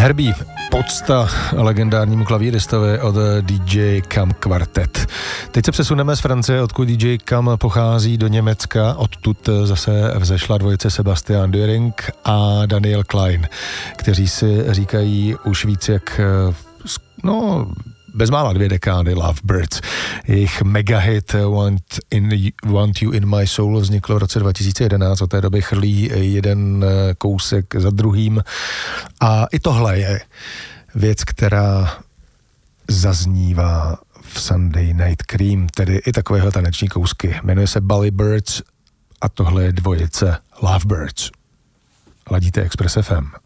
Herbie, podsta legendárnímu klavíristovi od DJ Cam Quartet. Teď se přesuneme z Francie, odkud DJ Cam pochází, do Německa. Odtud zase vzešla dvojice Sebastian Döring a Daniel Klein, kteří si říkají už víc jak, bezmála 2 dekády Lovebirds. Jejich megahit Want You in My Soul vzniklo v roce 2011, od té doby chrlí jeden kousek za druhým. A i tohle je věc, která zaznívá v Sunday Night Cream, tedy i takovéhle taneční kousky. Jmenuje se Bally Birds a tohle je dvojice Lovebirds. Ladíte Express FM.